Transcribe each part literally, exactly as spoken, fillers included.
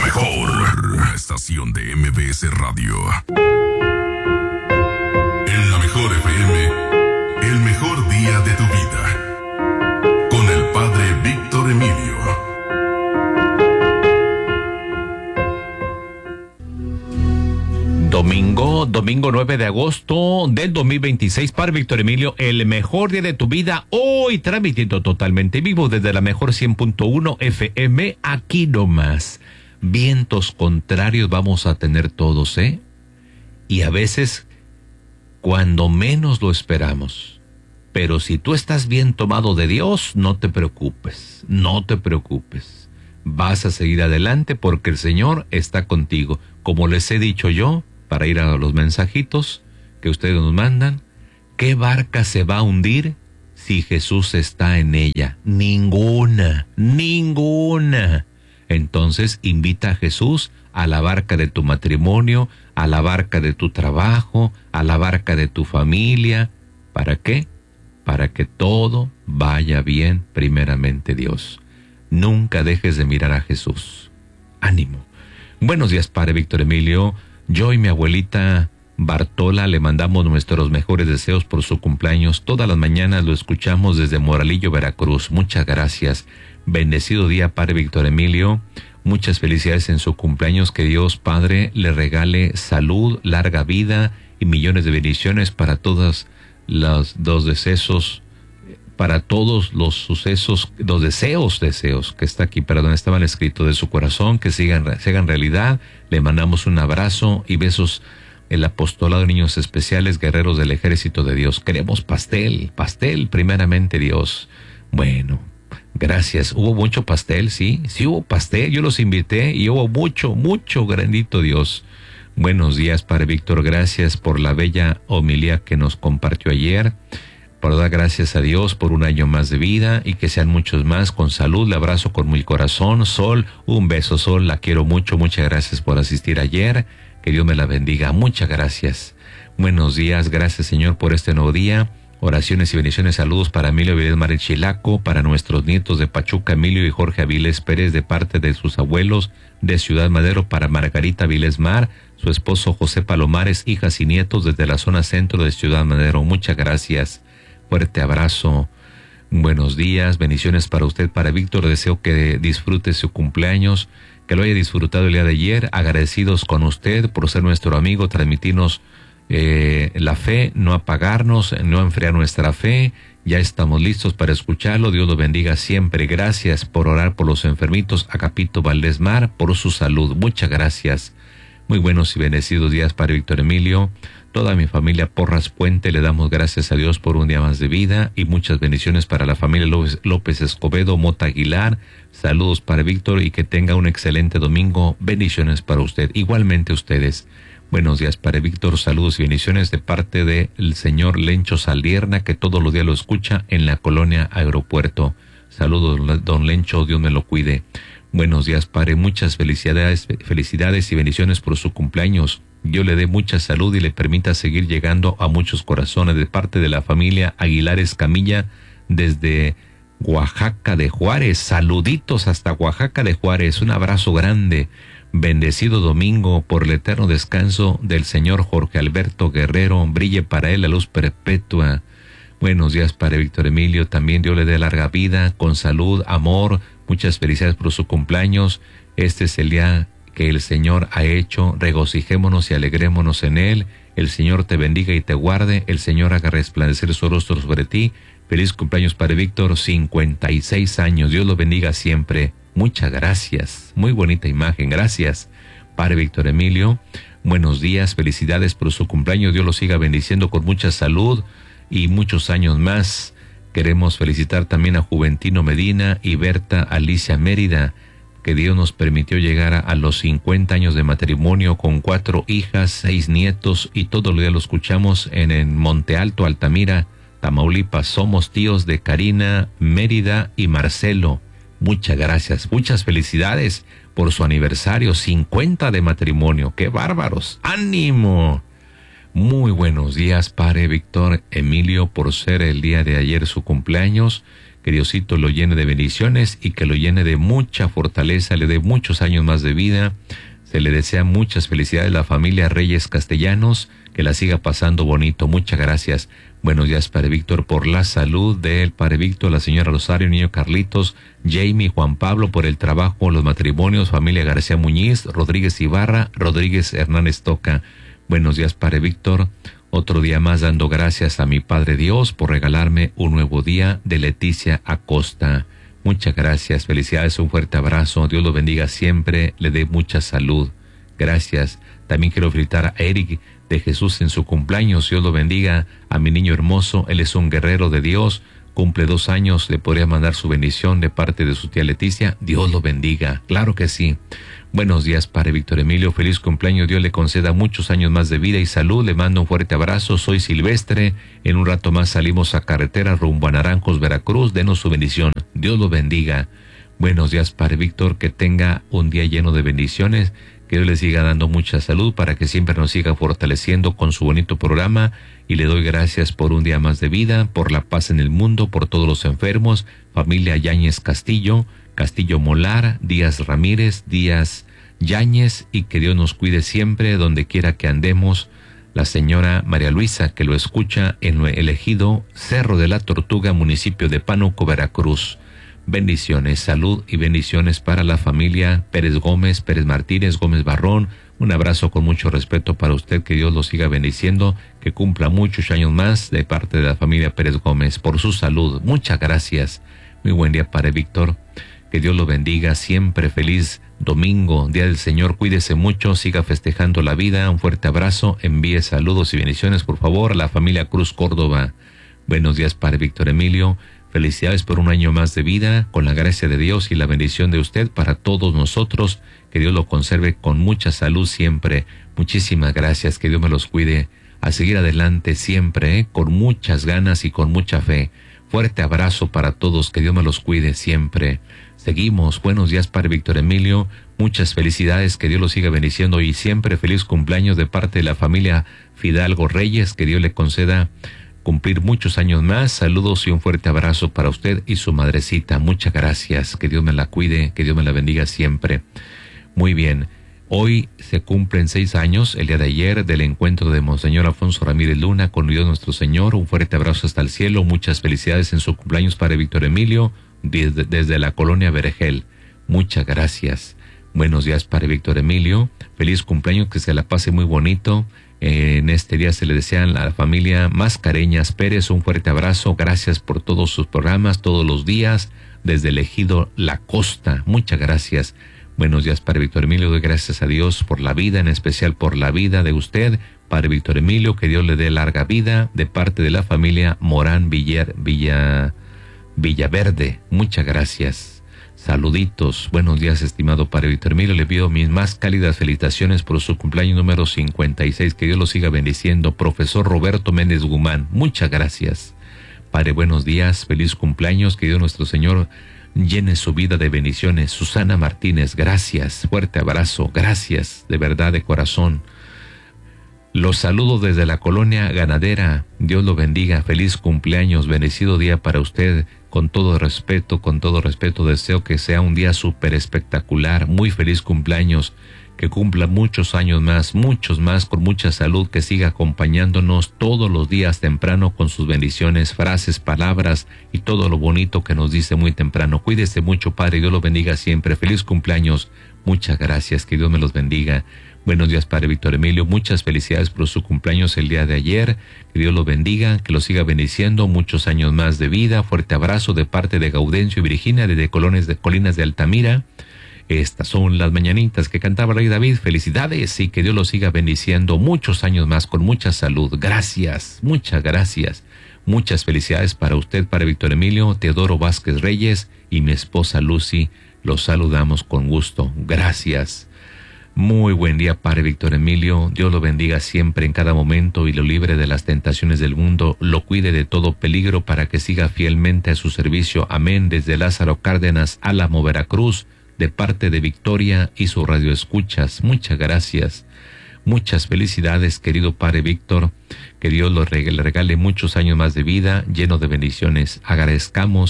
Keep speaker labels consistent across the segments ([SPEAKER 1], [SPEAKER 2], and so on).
[SPEAKER 1] mejor estación de M B S Radio. En la mejor F M, el mejor día de tu vida. Con el padre Víctor Emilio.
[SPEAKER 2] Domingo, domingo nueve de agosto del dos mil veintiséis, para Víctor Emilio, el mejor día de tu vida, hoy transmitiendo totalmente vivo desde la mejor cien punto uno F M, aquí nomás. Vientos contrarios vamos a tener todos, ¿eh? Y a veces, cuando menos lo esperamos. Pero si tú estás bien tomado de Dios, no te preocupes, no te preocupes. Vas a seguir adelante porque el Señor está contigo. Como les he dicho yo, para ir a los mensajitos que ustedes nos mandan, ¿qué barca se va a hundir si Jesús está en ella? Ninguna, ninguna. Entonces invita a Jesús a la barca de tu matrimonio, a la barca de tu trabajo, a la barca de tu familia. ¿Para qué? Para que todo vaya bien, primeramente Dios. Nunca dejes de mirar a Jesús. Ánimo. Buenos días, padre Víctor Emilio. Yo y mi abuelita Bartola le mandamos nuestros mejores deseos por su cumpleaños. Todas las mañanas lo escuchamos desde Moralillo, Veracruz. Muchas gracias. Bendecido día, padre Víctor Emilio. Muchas felicidades en su cumpleaños. Que Dios, Padre, le regale salud, larga vida y millones de bendiciones para todos los, los deseos, para todos los sucesos, los deseos, deseos, que está aquí, perdón, estaban escritos de su corazón, que sigan, se hagan realidad. Le mandamos un abrazo y besos. El apostolado de niños especiales, guerreros del ejército de Dios. Queremos pastel, pastel, primeramente Dios. Bueno, gracias. ¿Hubo mucho pastel? Sí, sí hubo pastel. Yo los invité y hubo mucho, mucho, grandito Dios. Buenos días, padre Víctor. Gracias por la bella homilía que nos compartió ayer. Por dar gracias a Dios por un año más de vida y que sean muchos más con salud. Le abrazo con mi corazón. Sol, un beso, Sol. La quiero mucho. Muchas gracias por asistir ayer. Que Dios me la bendiga. Muchas gracias. Buenos días. Gracias, Señor, por este nuevo día. Oraciones y bendiciones. Saludos para Emilio Avilés Mar el Chilaco, para nuestros nietos de Pachuca, Emilio y Jorge Avilés Pérez, de parte de sus abuelos de Ciudad Madero, para Margarita Avilés Mar, su esposo José Palomares, hijas y nietos desde la zona centro de Ciudad Madero. Muchas gracias. Fuerte abrazo. Buenos días, bendiciones para usted, para Víctor. Deseo que disfrute su cumpleaños, que lo haya disfrutado el día de ayer. Agradecidos con usted por ser nuestro amigo, transmitirnos eh, la fe, no apagarnos, no enfriar nuestra fe. Ya estamos listos para escucharlo. Dios lo bendiga siempre. Gracias por orar por los enfermitos. Agapito Valdés Mar, por su salud. Muchas gracias. Muy buenos y bendecidos días para Víctor Emilio. Toda mi familia Porras Puente, le damos gracias a Dios por un día más de vida y muchas bendiciones para la familia López, López Escobedo, Mota Aguilar. Saludos para Víctor y que tenga un excelente domingo. Bendiciones para usted. Igualmente ustedes. Buenos días para Víctor. Saludos y bendiciones de parte del señor Lencho Saldierna, que todos los días lo escucha en la colonia Aeropuerto. Saludos, don Lencho. Dios me lo cuide. Buenos días, padre. Muchas felicidades, felicidades y bendiciones por su cumpleaños. Dios le dé mucha salud y le permita seguir llegando a muchos corazones de parte de la familia Aguilar Escamilla desde Oaxaca de Juárez. Saluditos hasta Oaxaca de Juárez. Un abrazo grande. Bendecido domingo por el eterno descanso del señor Jorge Alberto Guerrero. Brille para él la luz perpetua. Buenos días, padre Víctor Emilio. También Dios le dé larga vida, con salud, amor. Muchas felicidades por su cumpleaños. Este es el día que el Señor ha hecho. Regocijémonos y alegrémonos en él. El Señor te bendiga y te guarde. El Señor haga resplandecer su rostro sobre ti. Feliz cumpleaños, padre Víctor. cincuenta y seis años. Dios lo bendiga siempre. Muchas gracias. Muy bonita imagen. Gracias, padre Víctor Emilio. Buenos días. Felicidades por su cumpleaños. Dios lo siga bendiciendo con mucha salud y muchos años más. Queremos felicitar también a Juventino Medina y Berta Alicia Mérida, que Dios nos permitió llegar a, a los cincuenta años de matrimonio con cuatro hijas, seis nietos, y todos los días lo escuchamos en, en Monte Alto, Altamira, Tamaulipas. Somos tíos de Karina, Mérida y Marcelo. Muchas gracias, muchas felicidades por su aniversario, cincuenta de matrimonio. ¡Qué bárbaros! ¡Ánimo! Muy buenos días, padre Víctor Emilio, por ser el día de ayer su cumpleaños. Que que Diosito lo llene de bendiciones y que lo llene de mucha fortaleza, le dé muchos años más de vida. Se le desea muchas felicidades a la familia Reyes Castellanos, que la siga pasando bonito. Muchas gracias. Buenos días, Padre Víctor, por la salud del Padre Víctor, la señora Rosario, niño Carlitos, Jamie, Juan Pablo, por el trabajo, los matrimonios, familia García Muñiz, Rodríguez Ibarra, Rodríguez Hernández Toca. Buenos días, Padre Víctor. Otro día más dando gracias a mi Padre Dios por regalarme un nuevo día, de Leticia Acosta. Muchas gracias, felicidades, un fuerte abrazo, Dios lo bendiga siempre, le dé mucha salud. Gracias. También quiero felicitar a Eric de Jesús en su cumpleaños, Dios lo bendiga. A mi niño hermoso, él es un guerrero de Dios, cumple dos años, le podría mandar su bendición de parte de su tía Leticia, Dios lo bendiga, claro que sí. Buenos días, Padre Víctor Emilio, feliz cumpleaños, Dios le conceda muchos años más de vida y salud, le mando un fuerte abrazo, soy Silvestre, en un rato más salimos a carretera rumbo a Naranjos, Veracruz, denos su bendición, Dios lo bendiga. Buenos días, Padre Víctor, que tenga un día lleno de bendiciones, que Dios le siga dando mucha salud para que siempre nos siga fortaleciendo con su bonito programa, y le doy gracias por un día más de vida, por la paz en el mundo, por todos los enfermos, familia Yáñez Castillo, Castillo Molar, Díaz Ramírez, Díaz Yáñez, y que Dios nos cuide siempre donde quiera que andemos. La señora María Luisa, que lo escucha en el ejido Cerro de la Tortuga, municipio de Pánuco, Veracruz. Bendiciones, salud y bendiciones para la familia Pérez Gómez, Pérez Martínez, Gómez Barrón. Un abrazo con mucho respeto para usted, que Dios lo siga bendiciendo, que cumpla muchos años más de parte de la familia Pérez Gómez, por su salud. Muchas gracias. Muy buen día, Padre Víctor. Que Dios lo bendiga siempre. Feliz domingo, Día del Señor. Cuídese mucho, siga festejando la vida. Un fuerte abrazo. Envíe saludos y bendiciones, por favor, a la familia Cruz Córdoba. Buenos días, Padre Víctor Emilio. Felicidades por un año más de vida, con la gracia de Dios y la bendición de usted para todos nosotros. Que Dios lo conserve con mucha salud siempre. Muchísimas gracias, que Dios me los cuide. A seguir adelante siempre, ¿eh? Con muchas ganas y con mucha fe. Fuerte abrazo para todos, que Dios me los cuide siempre. Seguimos. Buenos días, Padre Víctor Emilio. Muchas felicidades, que Dios lo siga bendiciendo y siempre feliz cumpleaños de parte de la familia Fidalgo Reyes, que Dios le conceda cumplir muchos años más. Saludos y un fuerte abrazo para usted y su madrecita. Muchas gracias, que Dios me la cuide, que Dios me la bendiga siempre. Muy bien, hoy se cumplen seis años, el día de ayer, del encuentro de Monseñor Alfonso Ramírez Luna con Dios nuestro Señor. Un fuerte abrazo hasta el cielo, muchas felicidades en su cumpleaños, Padre Víctor Emilio, desde, desde la colonia Vergel. Muchas gracias. Buenos días, Padre Víctor Emilio, feliz cumpleaños, que se la pase muy bonito. En este día se le desean a la familia Mascareñas Pérez un fuerte abrazo. Gracias por todos sus programas, todos los días, desde el ejido La Costa. Muchas gracias. Buenos días, Padre Víctor Emilio. Doy gracias a Dios por la vida, en especial por la vida de usted, Padre Víctor Emilio. Que Dios le dé larga vida de parte de la familia Morán Villar, Villa, Villaverde. Muchas gracias. Saluditos. Buenos días, estimado Padre Víctor Emilio. Le pido mis más cálidas felicitaciones por su cumpleaños número cincuenta y seis. Que Dios lo siga bendiciendo. Profesor Roberto Méndez Guzmán. Muchas gracias. Padre, buenos días. Feliz cumpleaños. Que Dios nuestro Señor llene su vida de bendiciones. Susana Martínez, gracias. Fuerte abrazo. Gracias. De verdad, de corazón. Los saludo desde la colonia ganadera. Dios lo bendiga. Feliz cumpleaños. Bendecido día para usted. Con todo respeto, con todo respeto, deseo que sea un día súper espectacular. Muy feliz cumpleaños. Que cumpla muchos años más, muchos más, con mucha salud, que siga acompañándonos todos los días temprano con sus bendiciones, frases, palabras y todo lo bonito que nos dice muy temprano. Cuídese mucho, Padre, Dios lo bendiga siempre. Feliz cumpleaños. Muchas gracias, que Dios me los bendiga. Buenos días, Padre Víctor Emilio. Muchas felicidades por su cumpleaños el día de ayer. Que Dios lo bendiga, que lo siga bendiciendo. Muchos años más de vida. Fuerte abrazo de parte de Gaudencio y Virginia desde Colones de Colinas de Altamira. Estas son las mañanitas que cantaba el Rey David. Felicidades y que Dios lo siga bendiciendo muchos años más con mucha salud. Gracias, muchas gracias. Muchas felicidades para usted, Padre Víctor Emilio, Teodoro Vázquez Reyes y mi esposa Lucy. Los saludamos con gusto. Gracias. Muy buen día, Padre Víctor Emilio. Dios lo bendiga siempre en cada momento y lo libre de las tentaciones del mundo. Lo cuide de todo peligro para que siga fielmente a su servicio. Amén. Desde Lázaro Cárdenas, Álamo, Veracruz, de parte de Victoria y su radio escuchas. Muchas gracias. Muchas felicidades, querido Padre Víctor. Que Dios le regale muchos años más de vida, lleno de bendiciones. Agradezcamos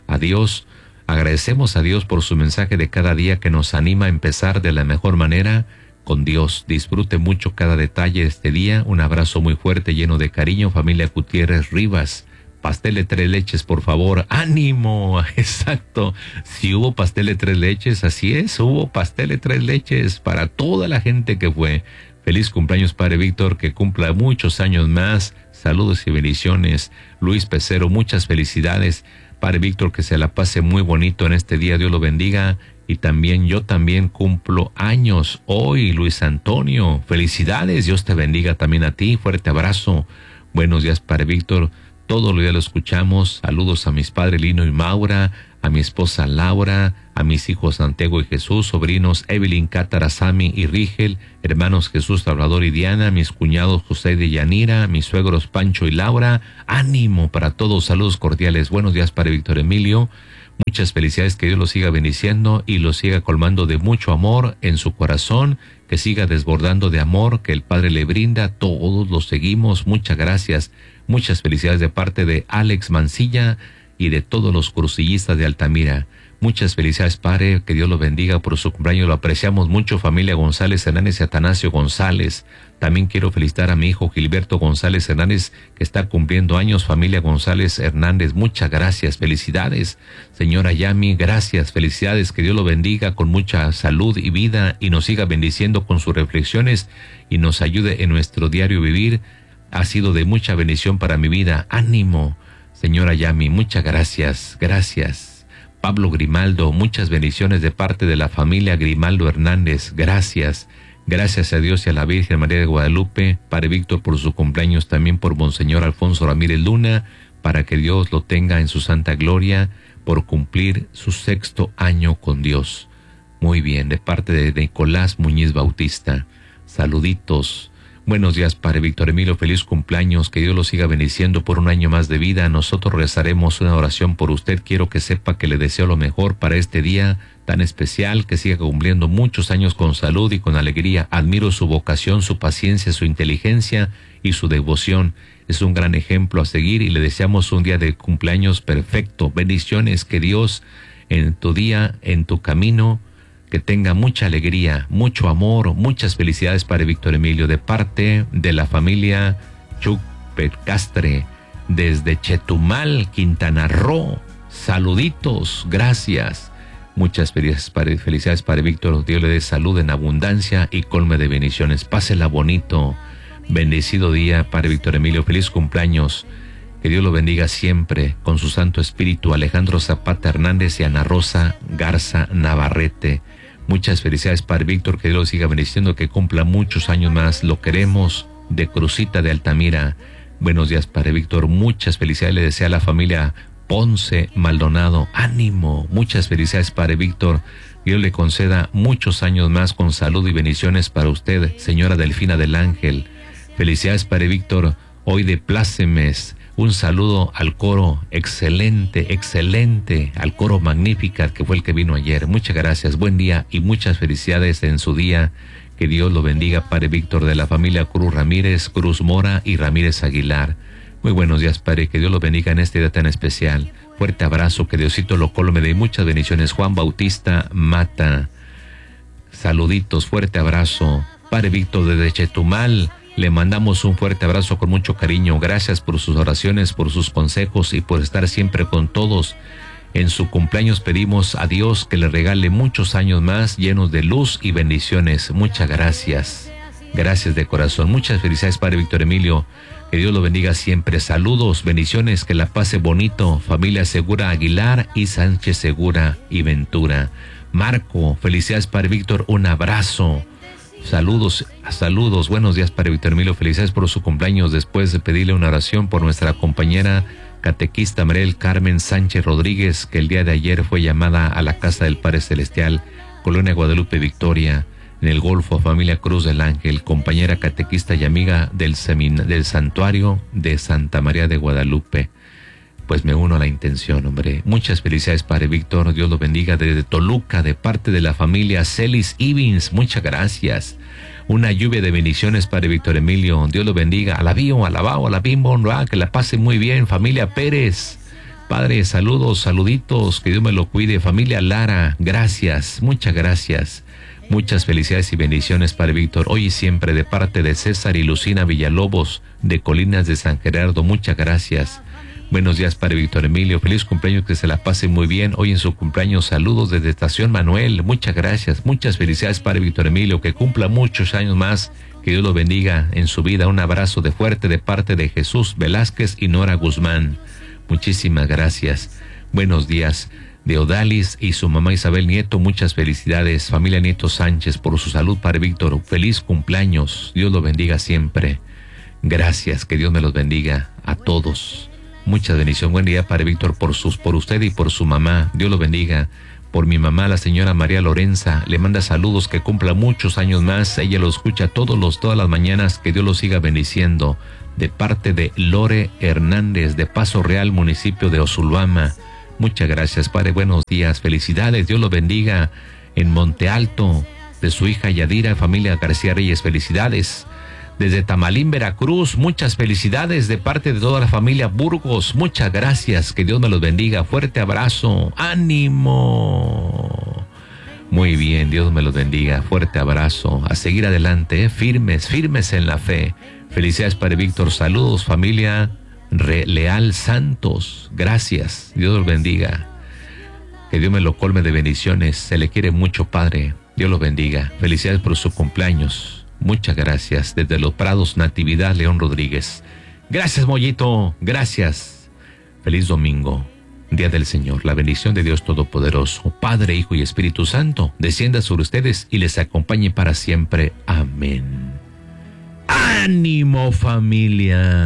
[SPEAKER 2] a Dios. Agradecemos a Dios por su mensaje de cada día que nos anima a empezar de la mejor manera con Dios. Disfrute mucho cada detalle de este día. Un abrazo muy fuerte, lleno de cariño, familia Gutiérrez Rivas. Pastel de tres leches, por favor. ¡Ánimo! Exacto. Si hubo pastel de tres leches, así es, hubo pastel de tres leches para toda la gente que fue. Feliz cumpleaños, Padre Víctor, que cumpla muchos años más. Saludos y bendiciones. Luis Pecero, muchas felicidades. Padre Víctor, que se la pase muy bonito en este día, Dios lo bendiga. Y también, yo también cumplo años hoy, Luis Antonio. Felicidades, Dios te bendiga también a ti. Fuerte abrazo. Buenos días, Padre Víctor. Todos los días lo escuchamos. Saludos a mis padres Lino y Maura, a mi esposa Laura, a mis hijos Santiago y Jesús, sobrinos Evelyn, Cátara, Sami y Rigel, hermanos Jesús, Salvador y Diana, mis cuñados José y Yanira, mis suegros Pancho y Laura. Ánimo para todos, saludos cordiales. Buenos días, Padre Víctor Emilio. Muchas felicidades, que Dios los siga bendiciendo y los siga colmando de mucho amor en su corazón, que siga desbordando de amor que el Padre le brinda. Todos los seguimos. Muchas gracias. Muchas felicidades de parte de Alex Mancilla y de todos los crucillistas de Altamira. Muchas felicidades, Padre, que Dios lo bendiga por su cumpleaños. Lo apreciamos mucho, familia González Hernández y Atanasio González. También quiero felicitar a mi hijo Gilberto González Hernández, que está cumpliendo años. Familia González Hernández, muchas gracias, felicidades. Señora Yami, gracias, felicidades, que Dios lo bendiga con mucha salud y vida y nos siga bendiciendo con sus reflexiones y nos ayude en nuestro diario vivir. Ha sido de mucha bendición para mi vida. Ánimo, señora Yami, muchas gracias, gracias. Pablo Grimaldo, muchas bendiciones de parte de la familia Grimaldo Hernández, gracias. Gracias a Dios y a la Virgen María de Guadalupe, Padre Víctor, por su cumpleaños, también por Monseñor Alfonso Ramírez Luna, para que Dios lo tenga en su santa gloria, por cumplir su sexto año con Dios. Muy bien, de parte de Nicolás Muñiz Bautista, saluditos. Buenos días, Padre Víctor Emilio, feliz cumpleaños, que Dios lo siga bendiciendo por un año más de vida. Nosotros rezaremos una oración por usted. Quiero que sepa que le deseo lo mejor para este día tan especial, que siga cumpliendo muchos años con salud y con alegría. Admiro su vocación, su paciencia, su inteligencia y su devoción. Es un gran ejemplo a seguir y le deseamos un día de cumpleaños perfecto. Bendiciones, que Dios en tu día, en tu camino, que tenga mucha alegría, mucho amor, muchas felicidades, Padre Víctor Emilio, de parte de la familia Chupercastre, desde Chetumal, Quintana Roo. Saluditos, gracias. Muchas felicidades, Padre, felicidades, Padre Víctor. Dios le dé salud en abundancia y colme de bendiciones. Pásela bonito. Bendecido día, Padre Víctor Emilio. Feliz cumpleaños. Que Dios lo bendiga siempre con su Santo Espíritu. Alejandro Zapata Hernández y Ana Rosa Garza Navarrete. Muchas felicidades, Padre Víctor, que Dios lo siga bendiciendo, que cumpla muchos años más. Lo queremos, de Crucita de Altamira. Buenos días, Padre Víctor. Muchas felicidades le desea a la familia Ponce Maldonado. Ánimo. Muchas felicidades, Padre Víctor. Dios le conceda muchos años más con salud y bendiciones para usted, señora Delfina del Ángel. Felicidades, Padre Víctor. Hoy de plácemes. Un saludo al coro, excelente, excelente, al coro Magnificat, que fue el que vino ayer. Muchas gracias, buen día y muchas felicidades en su día. Que Dios lo bendiga, Padre Víctor, de la familia Cruz Ramírez, Cruz Mora y Ramírez Aguilar. Muy buenos días, Padre, que Dios lo bendiga en este día tan especial. Fuerte abrazo, que Diosito lo colme de muchas bendiciones. Juan Bautista Mata, saluditos, fuerte abrazo. Padre Víctor, desde Chetumal, le mandamos un fuerte abrazo con mucho cariño. Gracias por sus oraciones, por sus consejos y por estar siempre con todos. En su cumpleaños pedimos a Dios que le regale muchos años más llenos de luz y bendiciones. Muchas gracias. Gracias de corazón. Muchas felicidades, Padre Víctor Emilio. Que Dios lo bendiga siempre. Saludos, bendiciones, que la pase bonito. Familia Segura Aguilar y Sánchez Segura y Ventura. Marco, felicidades, Padre Víctor. Un abrazo. Saludos, saludos, buenos días, Padre Víctor Emilio, felicidades por su cumpleaños. Después de pedirle una oración por nuestra compañera catequista Mariel Carmen Sánchez Rodríguez, que el día de ayer fue llamada a la casa del Padre Celestial, Colonia Guadalupe Victoria, en el Golfo, familia Cruz del Ángel, compañera catequista y amiga del, semin- del santuario de Santa María de Guadalupe. Pues me uno a la intención, hombre. Muchas felicidades, Padre Víctor. Dios lo bendiga desde Toluca, de parte de la familia Celis Ivins. Muchas gracias. Una lluvia de bendiciones, Padre Víctor Emilio. Dios lo bendiga. Alabío, alabao, alabimbo, que la pase muy bien. Familia Pérez, Padre, saludos, saluditos, que Dios me lo cuide. Familia Lara, gracias, muchas gracias. Muchas felicidades y bendiciones, Padre Víctor, hoy y siempre, de parte de César y Lucina Villalobos, de Colinas de San Gerardo, muchas gracias. Buenos días, Padre Víctor Emilio, feliz cumpleaños, que se la pase muy bien hoy en su cumpleaños. Saludos desde Estación Manuel, muchas gracias, muchas felicidades, Padre Víctor Emilio, que cumpla muchos años más, que Dios lo bendiga en su vida. Un abrazo de fuerte de parte de Jesús Velázquez y Nora Guzmán, muchísimas gracias. Buenos días, de Odalis y su mamá Isabel Nieto, muchas felicidades. Familia Nieto Sánchez, por su salud, Padre Víctor, feliz cumpleaños, Dios lo bendiga siempre. Gracias, que Dios me los bendiga a todos. Muchas bendiciones. Buen día, Padre Víctor, por sus, por usted y por su mamá. Dios lo bendiga. Por mi mamá, la señora María Lorenza, le manda saludos, que cumpla muchos años más. Ella lo escucha todos los, todas las mañanas, que Dios lo siga bendiciendo. De parte de Lore Hernández, de Paso Real, municipio de Osulvama. Muchas gracias, Padre. Buenos días. Felicidades. Dios lo bendiga. En Monte Alto, de su hija Yadira, familia García Reyes. Felicidades. Desde Tamalín, Veracruz, muchas felicidades de parte de toda la familia Burgos. Muchas gracias, que Dios me los bendiga. Fuerte abrazo, ánimo. Muy bien, Dios me los bendiga. Fuerte abrazo, a seguir adelante, ¿eh? firmes, firmes en la fe. Felicidades, Padre Víctor. Saludos, familia Re Leal Santos. Gracias, Dios los bendiga. Que Dios me lo colme de bendiciones. Se le quiere mucho, Padre. Dios los bendiga. Felicidades por su cumpleaños. Muchas gracias. Desde Los Prados, Natividad León Rodríguez. Gracias, Mollito. Gracias. Feliz domingo, Día del Señor. La bendición de Dios Todopoderoso, Padre, Hijo y Espíritu Santo, descienda sobre ustedes y les acompañe para siempre. Amén. ¡Ánimo, familia!